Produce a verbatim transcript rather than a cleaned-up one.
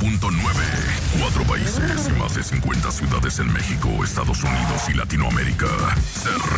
punto nueve. Cuatro países y más de cincuenta ciudades en México, Estados Unidos y Latinoamérica. Se